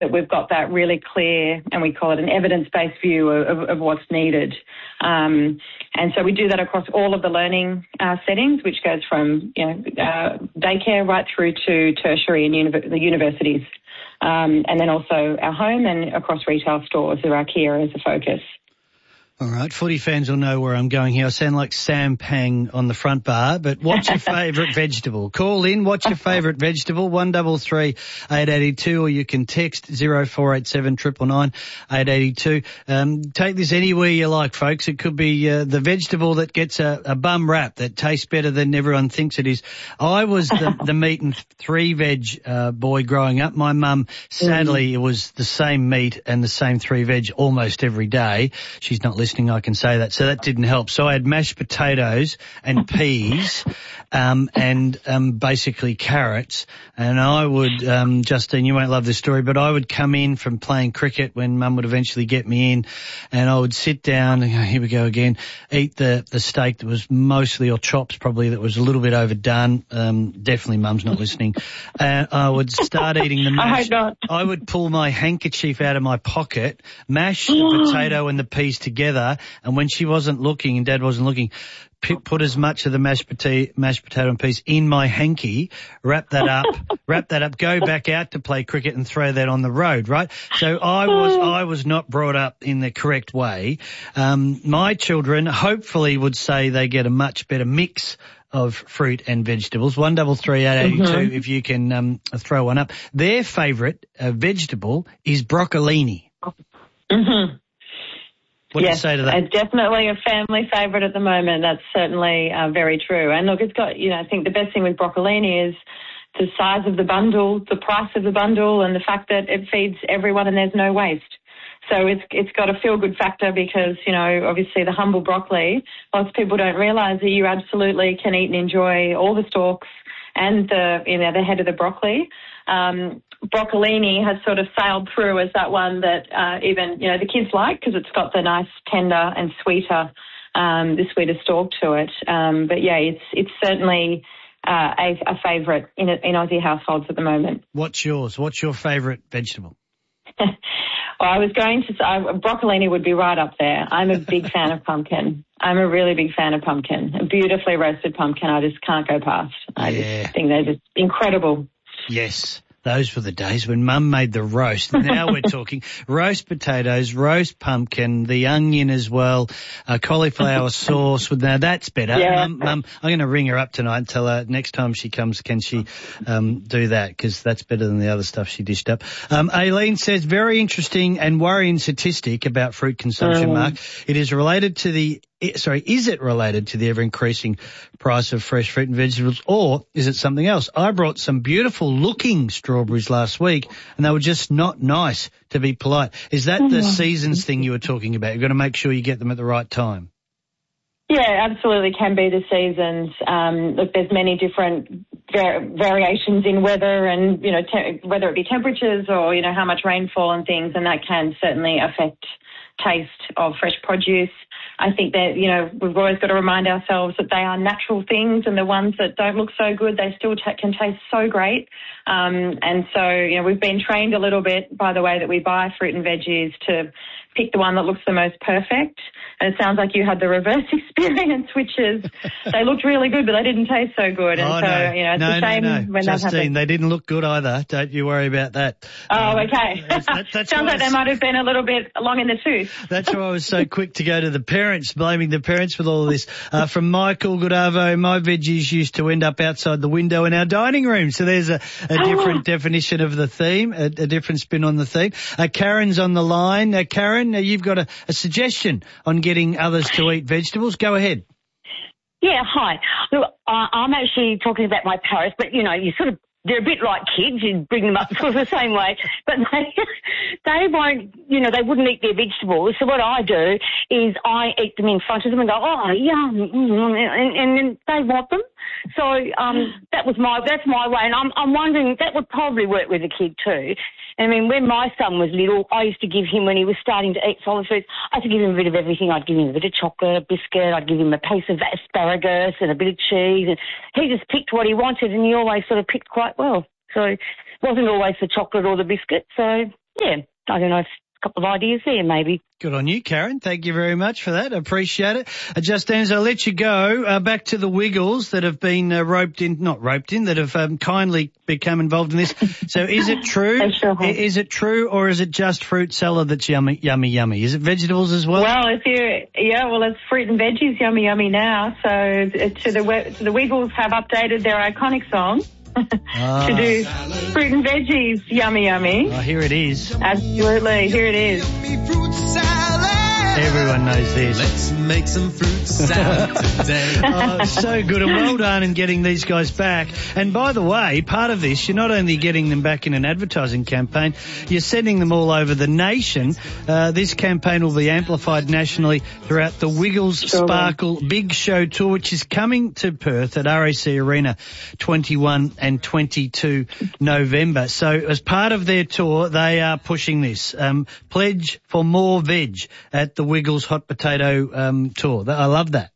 that we've got that really clear, and we call it an evidence-based view of what's needed. And so we do that across all of the learning settings, which goes from daycare right through to tertiary and the universities. And then also our home and across retail stores are our key areas of focus. All right, footy fans will know where I'm going here. I sound like Sam Pang on the front bar, but what's your favourite vegetable? Call in, what's your favourite vegetable? 133 882, or you can text 0487 999 882. Take this anywhere you like, folks. It could be the vegetable that gets a bum rap that tastes better than everyone thinks it is. I was the meat and three veg boy growing up. My mum, sadly, it was the same meat and the same three veg almost every day. She's not listening, I can say that. So that didn't help. So I had mashed potatoes and peas and basically carrots. And I would, Justine, you won't love this story, but I would come in from playing cricket when Mum would eventually get me in, and I would sit down and go, here we go again, eat the steak that was mostly, or chops probably, that was a little bit overdone. Definitely Mum's not listening. I would start eating the mash. I hope not. I would pull my handkerchief out of my pocket, mash the potato and the peas together, and when she wasn't looking and Dad wasn't looking, put as much of the mashed potato and peas in my hanky, wrap that up, go back out to play cricket and throw that on the road, right? So I was not brought up in the correct way. My children hopefully would say they get a much better mix of fruit and vegetables. 133 882 if you can throw one up. Their favourite vegetable is broccolini. Mm-hmm. What do you say to that? It's definitely a family favourite at the moment. That's certainly very true. And look, it's got, I think the best thing with broccolini is the size of the bundle, the price of the bundle, and the fact that it feeds everyone and there's no waste. So it's got a feel-good factor because, obviously the humble broccoli, lots of people don't realise that you absolutely can eat and enjoy all the stalks and the head of the broccoli. Broccolini has sort of sailed through as that one that even the kids like, because it's got the nice tender and sweeter stalk to it. But yeah, it's certainly a favourite in Aussie households at the moment. What's yours? What's your favourite vegetable? Well, I was going to say broccolini would be right up there. I'm a big fan of pumpkin. I'm a really big fan of pumpkin. A beautifully roasted pumpkin I just can't go past. I just think they're just incredible. Yes. Those were the days when Mum made the roast. Now we're talking roast potatoes, roast pumpkin, the onion as well, cauliflower sauce. Now that's better. Yeah. Mum, I'm going to ring her up tonight and tell her next time she comes, can she do that? Because that's better than the other stuff she dished up. Aileen says, very interesting and worrying statistic about fruit consumption, Mark. Is it related to the ever-increasing price of fresh fruit and vegetables, or is it something else? I brought some beautiful-looking strawberries last week, and they were just not nice, to be polite. Is that the seasons thing you were talking about? You've got to make sure you get them at the right time. Yeah, absolutely can be the seasons. Look, there's many different variations in weather and, whether it be temperatures or, how much rainfall and things, and that can certainly affect taste of fresh produce. I think that, we've always got to remind ourselves that they are natural things, and the ones that don't look so good, they still can taste so great. And so, we've been trained a little bit by the way that we buy fruit and veggies to pick the one that looks the most perfect. And it sounds like you had the reverse experience, which is they looked really good, but they didn't taste so good. And it's the same when that happens. They didn't look good either. Don't you worry about that. Oh, okay. That's sounds like they might have been a little bit long in the tooth. That's why I was so quick to go to the parents, blaming the parents with all of this. From Michael, good arvo, my veggies used to end up outside the window in our dining room. So there's a different definition of the theme, a different spin on the theme. Karen's on the line. Karen, you've got a suggestion on getting others to eat vegetables. Go ahead. Yeah, hi. Look, I'm actually talking about my parents, but, they're a bit like kids. You bring them up sort of the same way, but they won't, they wouldn't eat their vegetables. So what I do is I eat them in front of them and go, oh, yum, and then they want them. So that's my way, and I'm wondering that would probably work with a kid too. I mean, when my son was little, I used to give him, when he was starting to eat solid foods, I used to give him a bit of everything. I'd give him a bit of chocolate, a biscuit, I'd give him a piece of asparagus and a bit of cheese, and he just picked what he wanted, and he always sort of picked quite well. So it wasn't always the chocolate or the biscuit, so yeah, I don't know, a couple of ideas there maybe. Good on you, Karen. Thank you very much for that. I appreciate it. Justine, as I let you go, back to the Wiggles that have been that have kindly become involved in this. So is it true? Is it true, or is it just fruit salad that's yummy, yummy, yummy? Is it vegetables as well? Well, it's fruit and veggies yummy, yummy now. So the Wiggles have updated their iconic song. To do fruit and veggies, yummy, yummy. Oh, here it is. Absolutely, here it is. Everyone knows this. Let's make some fruit salad today. Oh, so good, and well done in getting these guys back. And by the way, part of this, you're not only getting them back in an advertising campaign, you're sending them all over the nation. This campaign will be amplified nationally throughout the Wiggles Sparkle Big Show Tour, which is coming to Perth at RAC Arena 21 and 22 November. So as part of their tour, they are pushing this. Pledge for more veg at the Wiggles Hot Potato Tour. I love that.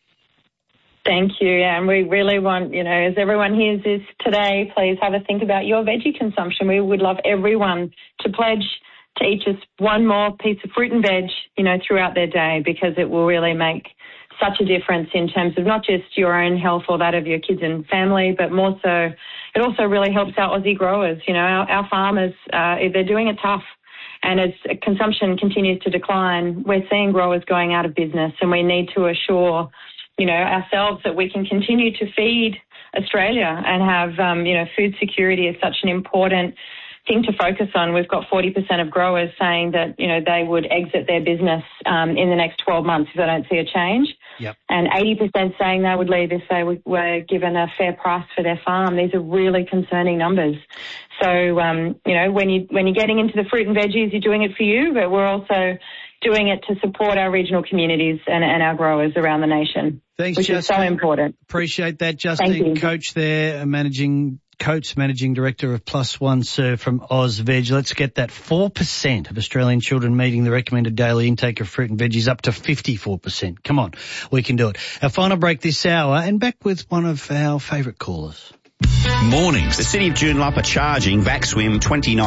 Thank you. Yeah, and we really want, as everyone hears this today, please have a think about your veggie consumption. We would love everyone to pledge to eat just one more piece of fruit and veg, throughout their day, because it will really make such a difference in terms of not just your own health or that of your kids and family, but more so it also really helps our Aussie growers. Our farmers, they're doing it tough. And as consumption continues to decline, we're seeing growers going out of business, and we need to assure, ourselves that we can continue to feed Australia and have, food security is such an important thing to focus on. We've got 40% of growers saying that, they would exit their business in the next 12 months if they don't see a change. Yep. And 80% saying they would leave if they were given a fair price for their farm. These are really concerning numbers. So, when you're getting into the fruit and veggies, you're doing it for you, but we're also doing it to support our regional communities and our growers around the nation. Thanks, which Justine. is so important. Appreciate that, Justine. Coach there, managing director of Plus One Serve from AusVeg. Let's get that 4% of Australian children meeting the recommended daily intake of fruit and veggies up to 54%. Come on, we can do it. Our final break this hour, and back with one of our favourite callers. Mornings. The City of Joondalup are charging VacSwim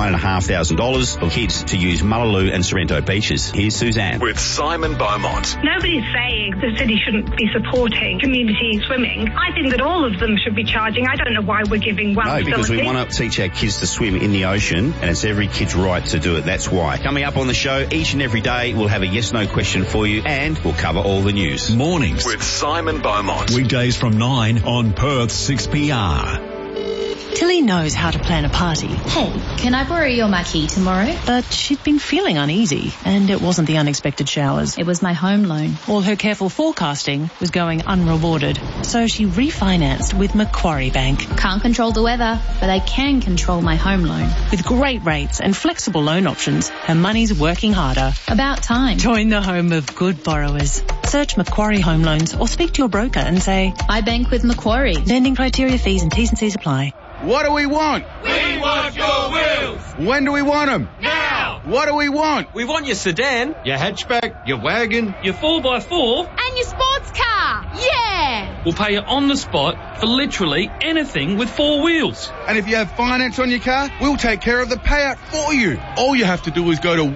$29,500 for kids to use Mullaloo and Sorrento beaches. Here's Suzanne. With Simon Beaumont. Nobody's saying the city shouldn't be supporting community swimming. I think that all of them should be charging. I don't know why we're giving one. No, because we want to teach our kids to swim in the ocean, and it's every kid's right to do it. That's why. Coming up on the show, each and every day, we'll have a yes-no question for you, and we'll cover all the news. Mornings. With Simon Beaumont. Weekdays from 9 on Perth 6PR. Tilly knows how to plan a party. Hey, can I borrow your marquee tomorrow? But she'd been feeling uneasy, and it wasn't the unexpected showers. It was my home loan. All her careful forecasting was going unrewarded. So she refinanced with Macquarie Bank. Can't control the weather, but I can control my home loan. With great rates and flexible loan options, her money's working harder. About time. Join the home of good borrowers. Search Macquarie Home Loans or speak to your broker and say, I bank with Macquarie. Lending criteria, fees and T's and C's apply. What do we want? We want your wheels. When do we want them? Now. What do we want? We want your sedan, your hatchback, your wagon, your 4x4, and your sports car. Yeah. We'll pay you on the spot for literally anything with 4 wheels. And if you have finance on your car, we'll take care of the payout for you. All you have to do is go to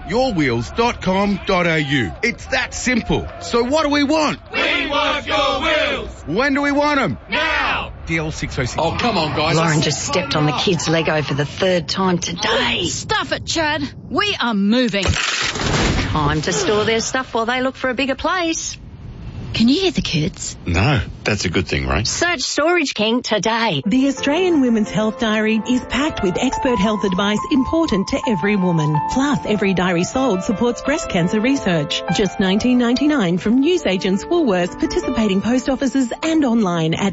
wewantyourwheels.com.au. It's that simple. So what do we want? We want your wheels. When do we want them? Now. DL 606. Oh, come on, guys. Lauren just stepped on the kid's Lego for the 3rd time today. Stuff it, Chad. We are moving. Time to store their stuff while they look for a bigger place. Can you hear the kids? No, that's a good thing, right? Search Storage King today. The Australian Women's Health Diary is packed with expert health advice important to every woman. Plus, every diary sold supports breast cancer research. Just $19.99 from newsagents, Woolworths, participating post offices and online at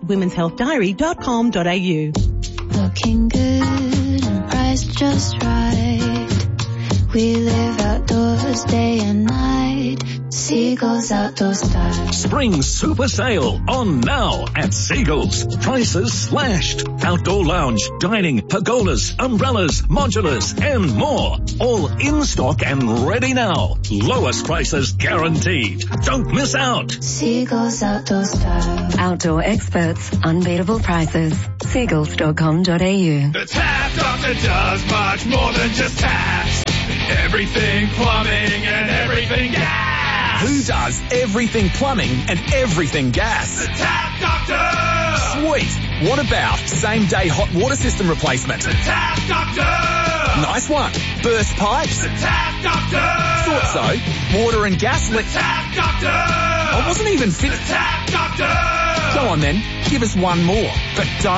womenshealthdiary.com.au. Looking good and priced just right. We live outdoors day and night. Seagulls Outdoor Style. Spring super sale on now at Seagulls. Prices slashed. Outdoor lounge, dining, pergolas, umbrellas, modulars and more. All in stock and ready now. Lowest prices guaranteed. Don't miss out. Seagulls Outdoor Style. Outdoor experts, unbeatable prices. Seagulls.com.au. The Tap Doctor does much more than just taps. Everything plumbing and everything gas. Who does everything plumbing and everything gas? The Tap Doctor! Sweet. What about same-day hot water system replacement? The Tap Doctor! Nice one. Burst pipes? The Tap Doctor! Thought so. Water and gas The Tap Doctor! I wasn't even The Tap Doctor! Go on then. Give us one more. But don't